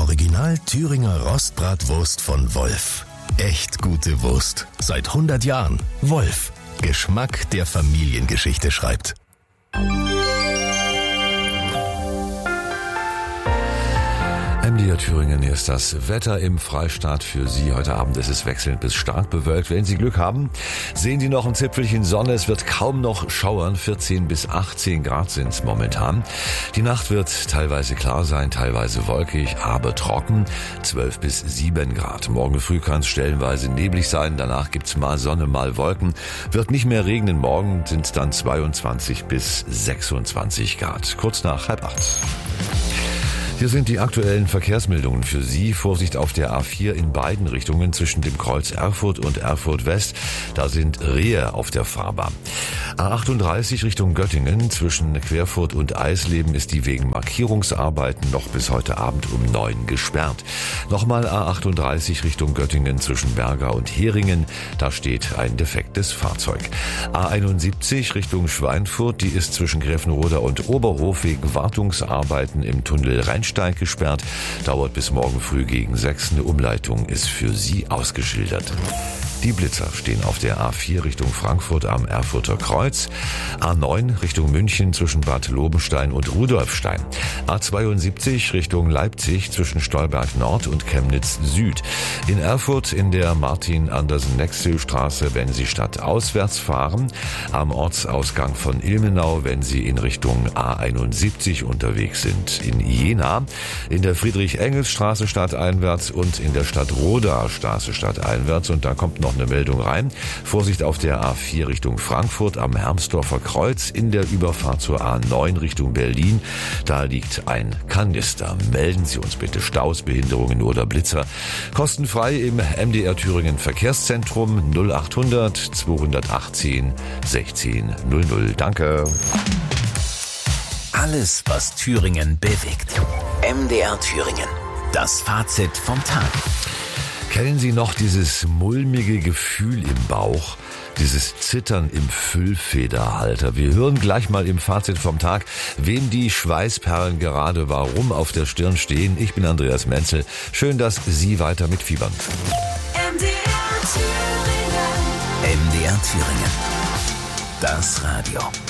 Original Thüringer Rostbratwurst von Wolf. Echt gute Wurst. Seit 100 Jahren. Wolf. Geschmack, der Familiengeschichte schreibt. MDR Thüringen ist das Wetter im Freistaat für Sie. Heute Abend ist es wechselnd bis stark bewölkt. Wenn Sie Glück haben, sehen Sie noch ein Zipfelchen Sonne. Es wird kaum noch schauern. 14 bis 18 Grad sind es momentan. Die Nacht wird teilweise klar sein, teilweise wolkig, aber trocken. 12 bis 7 Grad. Morgen früh kann es stellenweise neblig sein. Danach gibt's mal Sonne, mal Wolken. Wird nicht mehr regnen. Morgen sind es dann 22 bis 26 Grad. Kurz nach 7:30. Hier sind die aktuellen Verkehrsmeldungen für Sie. Vorsicht auf der A4 in beiden Richtungen zwischen dem Kreuz Erfurt und Erfurt West. Da sind Rehe auf der Fahrbahn. A38 Richtung Göttingen zwischen Querfurt und Eisleben ist die wegen Markierungsarbeiten noch bis heute Abend um 9 gesperrt. Nochmal A38 Richtung Göttingen zwischen Berga und Heringen. Da steht ein defektes Fahrzeug. A71 Richtung Schweinfurt, die ist zwischen Gräfenroda und Oberhof wegen Wartungsarbeiten im Tunnel Rheinsteig gesperrt. Dauert bis morgen früh gegen 6. Eine Umleitung ist für Sie ausgeschildert. Die Blitzer stehen auf der A4 Richtung Frankfurt am Erfurter Kreuz, A9 Richtung München zwischen Bad Lobenstein und Rudolfstein, A72 Richtung Leipzig zwischen Stolberg Nord und Chemnitz Süd. In Erfurt in der Martin-Andersen-Nexel-Straße, wenn Sie stadtauswärts fahren, am Ortsausgang von Ilmenau, wenn Sie in Richtung A71 unterwegs sind. In Jena, in der Friedrich-Engels-Straße stadteinwärts und in der Stadt-Roda-Straße stadteinwärts. Und da kommt noch eine Meldung rein. Vorsicht auf der A4 Richtung Frankfurt am Hermsdorfer Kreuz in der Überfahrt zur A9 Richtung Berlin. Da liegt ein Kanister. Melden Sie uns bitte Staus, Behinderungen oder Blitzer. Kostenfrei im MDR Thüringen Verkehrszentrum 0800 218 1600. Danke. Alles, was Thüringen bewegt. MDR Thüringen. Das Fazit vom Tag. Kennen Sie noch dieses mulmige Gefühl im Bauch? Dieses Zittern im Füllfederhalter. Wir hören gleich mal im Fazit vom Tag, wem die Schweißperlen gerade warum auf der Stirn stehen. Ich bin Andreas Menzel. Schön, dass Sie weiter mitfiebern. MDR Thüringen. Das Radio.